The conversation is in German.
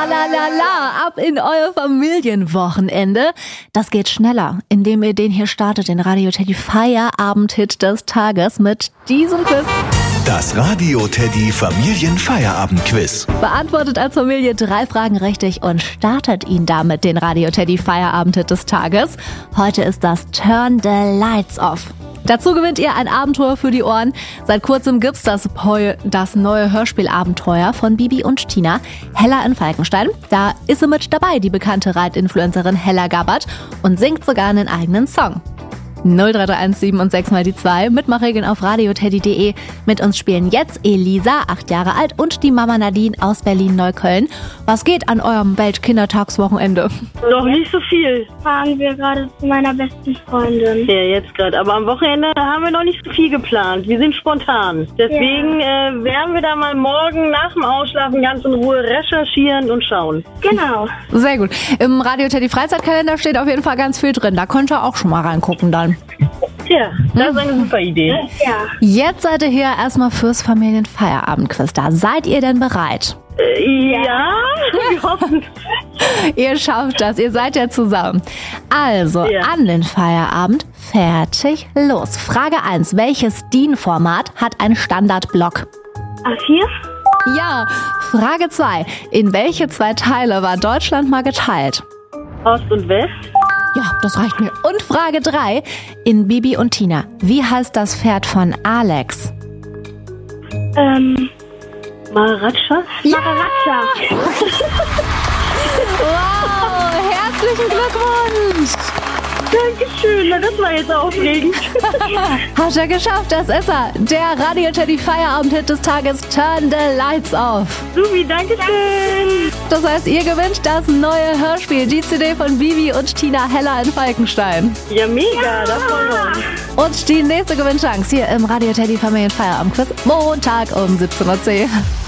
Tralalala, ab in euer Familienwochenende. Das geht schneller, indem ihr den hier startet, den Radio Teddy Feierabend-Hit des Tages mit diesem Quiz. Das Radio Teddy Familienfeierabend-Quiz. Beantwortet als Familie 3 Fragen richtig und startet ihn damit den Radio Teddy Feierabend-Hit des Tages. Heute ist das Turn the Lights Off. Dazu gewinnt ihr ein Abenteuer für die Ohren. Seit kurzem gibt's das neue Hörspielabenteuer von Bibi und Tina, Hella in Falkenstein. Da ist sie mit dabei, die bekannte Reitinfluencerin Hella Gabbard, und singt sogar einen eigenen Song. 0331 7 und 6 mal die 2. Mitmachregeln auf radioteddy.de. Mit uns spielen jetzt Elisa, 8 Jahre alt, und die Mama Nadine aus Berlin-Neukölln. Was geht an eurem Weltkindertagswochenende? Noch nicht so viel. Fahren wir gerade zu meiner besten Freundin. Ja, jetzt gerade. Aber am Wochenende haben wir noch nicht so viel geplant. Wir sind spontan. Deswegen werden wir da mal morgen nach dem Ausschlafen ganz in Ruhe recherchieren und schauen. Genau. Sehr gut. Im Radio Teddy Freizeitkalender steht auf jeden Fall ganz viel drin. Da könnt ihr auch schon mal reingucken dann. Tja, das ist eine super Idee. Ja. Jetzt seid ihr hier erstmal fürs Familienfeierabendquiz da. Seid ihr denn bereit? Ja, wir hoffen. Ihr schafft das, ihr seid ja zusammen. Also, an den Feierabend, fertig, los. Frage 1. Welches DIN-Format hat ein Standardblock? A4? Ja. Frage 2. In welche 2 Teile war Deutschland mal geteilt? Ost und West? Ja, das reicht mir. Und Frage 3. In Bibi und Tina, wie heißt das Pferd von Alex? Maharaja? Ja! Maharaja. Wow, herzlichen Glückwunsch! Dankeschön, na, das war jetzt aufregend. Hat er geschafft, das ist er. Der Radio Teddy Feierabend-Hit des Tages, Turn the Lights Off. Supi, Dankeschön. Das heißt, ihr gewinnt das neue Hörspiel, die CD von Bibi und Tina, Hella in Falkenstein. Ja, mega, das freuen wir uns. Und die nächste Gewinnchance hier im Radio Teddy Familienfeierabend-Quiz, Montag um 17:10 Uhr.